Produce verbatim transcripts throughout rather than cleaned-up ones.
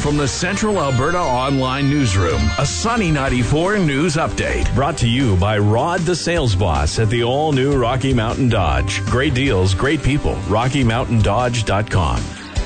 from the Central Alberta Online Newsroom, a Sunny ninety-four News Update. Brought to you by Rod the Sales Boss at the all-new Rocky Mountain Dodge. Great deals, great people. rocky mountain dodge dot com.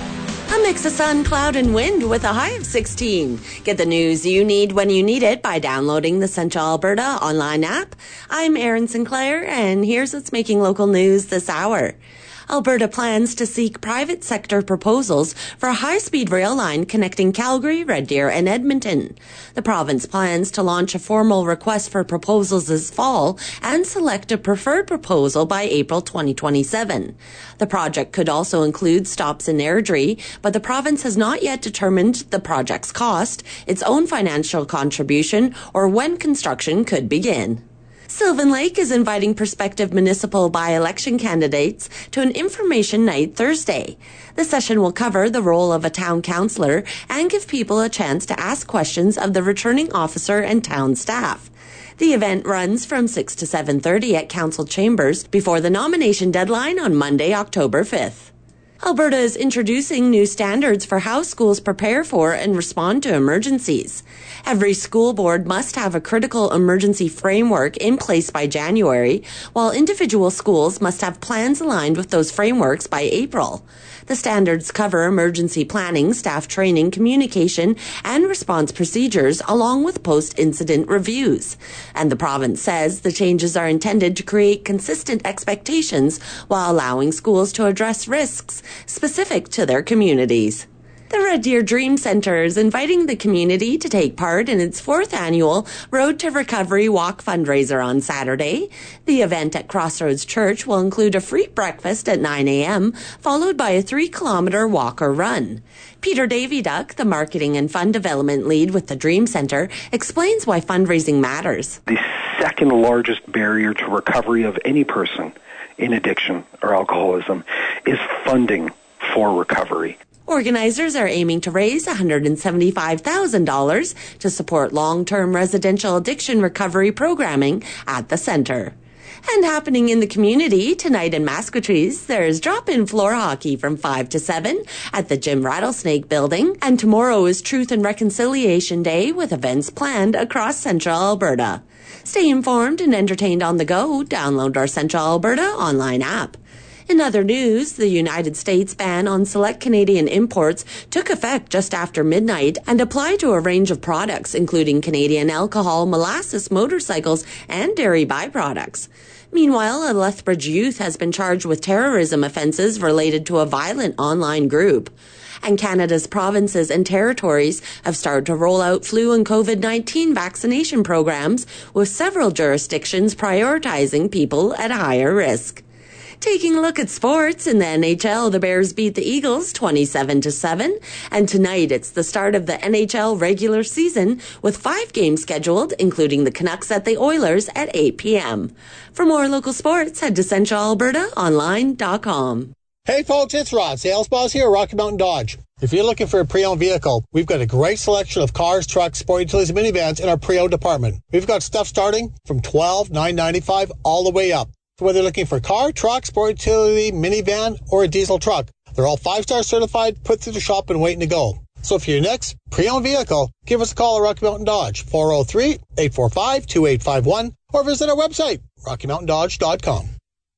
A mix of sun, cloud, and wind with a high of sixteen. Get the news you need when you need it by downloading the Central Alberta online app. I'm Erin Sinclair, and here's what's making local news this hour. Alberta plans to seek private sector proposals for a high-speed rail line connecting Calgary, Red Deer, and Edmonton. The province plans to launch a formal request for proposals this fall and select a preferred proposal by April twenty twenty-seven. The project could also include stops in Airdrie, but the province has not yet determined the project's cost, its own financial contribution, or when construction could begin. Sylvan Lake is inviting prospective municipal by-election candidates to an information night Thursday. The session will cover the role of a town councillor and give people a chance to ask questions of the returning officer and town staff. The event runs from six to seven thirty at Council Chambers before the nomination deadline on Monday, October fifth. Alberta is introducing new standards for how schools prepare for and respond to emergencies. Every school board must have a critical emergency framework in place by January, while individual schools must have plans aligned with those frameworks by April. The standards cover emergency planning, staff training, communication, and response procedures, along with post-incident reviews. And the province says the changes are intended to create consistent expectations while allowing schools to address risks specific to their communities. The Red Deer Dream Centre is inviting the community to take part in its fourth annual Road to Recovery Walk fundraiser on Saturday. The event at Crossroads Church will include a free breakfast at nine a.m., followed by a three-kilometre walk or run. Peter Daviduck, the marketing and fund development lead with the Dream Centre, explains why fundraising matters. The second largest barrier to recovery of any person in addiction or alcoholism is funding for recovery. Organizers are aiming to raise one hundred seventy-five thousand dollars to support long-term residential addiction recovery programming at the centre. And happening in the community tonight in Maskwacis, there's drop-in floor hockey from five to seven at the Jim Rattlesnake building, and tomorrow is Truth and Reconciliation Day with events planned across Central Alberta. Stay informed and entertained on the go. Download our Central Alberta online app. In other news, the United States ban on select Canadian imports took effect just after midnight and applied to a range of products, including Canadian alcohol, molasses, motorcycles, and dairy byproducts. Meanwhile, a Lethbridge youth has been charged with terrorism offences related to a violent online group. And Canada's provinces and territories have started to roll out flu and COVID nineteen vaccination programs, with several jurisdictions prioritizing people at higher risk. Taking a look at sports, in the N H L, the Bears beat the Eagles twenty-seven to seven, and tonight it's the start of the N H L regular season with five games scheduled, including the Canucks at the Oilers at eight p.m. For more local sports, head to central alberta online dot com. Hey folks, it's Rod, Sales Boss here at Rocky Mountain Dodge. If you're looking for a pre-owned vehicle, we've got a great selection of cars, trucks, sport utilities, and minivans in our pre-owned department. We've got stuff starting from twelve thousand nine hundred ninety-five dollars all the way up. So whether you're looking for a car, truck, sport utility, minivan, or a diesel truck, they're all five-star certified, put through the shop, and waiting to go. So for your next pre-owned vehicle, give us a call at Rocky Mountain Dodge, four oh three, eight four five, two eight five one, or visit our website, rocky mountain dodge dot com.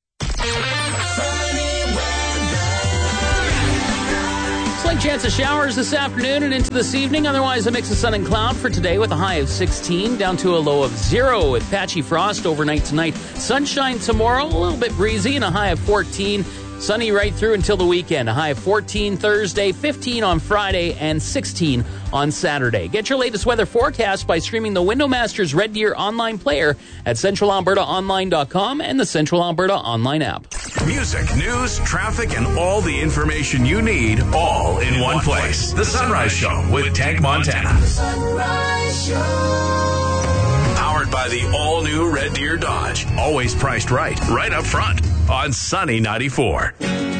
Slight chance of showers this afternoon and into this evening. Otherwise, a mix of sun and cloud for today with a high of sixteen down to a low of zero with patchy frost overnight tonight. Sunshine tomorrow, a little bit breezy, and a high of fourteen. Sunny right through until the weekend. A high of fourteen Thursday, fifteen on Friday, and sixteen on Saturday. Get your latest weather forecast by streaming the WindowMasters Red Deer online player at central alberta online dot com and the Central Alberta online app. Music, news, traffic, and all the information you need, all in one place. The Sunrise Show with Tank Montana. The Sunrise Show. Powered by the all-new Red Deer Dodge. Always priced right, right up front on Sunny ninety-four.